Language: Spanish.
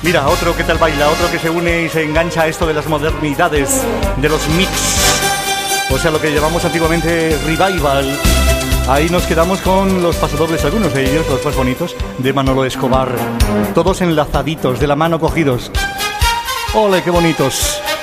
Mira, otro que tal baila, otro que se une y se engancha a esto de las modernidades, de los mix. O sea, lo que llamamos antiguamente revival. Ahí nos quedamos con los pasodobles, algunos de ellos, los más bonitos, de Manolo Escobar. Todos enlazaditos, de la mano cogidos. ¡Ole, qué bonitos!